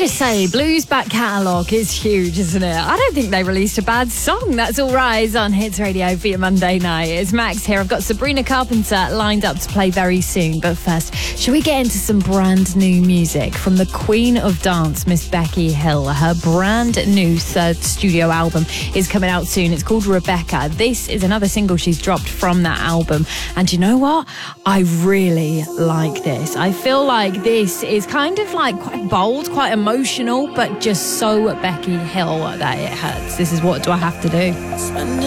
just say, Blues back catalogue is huge, isn't it? I don't think they released a bad song. That's All Rise on Hits Radio for your Monday night. It's Max here. I've got Sabrina Carpenter lined up to play very soon. But first, shall we get into some brand new music from the Queen of Dance, Miss Becky Hill? Her brand new third studio album is coming out soon. It's called Rebecca. This is another single she's dropped from that album. And you know what? I really like this. I feel like this is kind of like quite bold, quite emotional, but just so Becky Hill that it hurts. This is What Do I Have to Do?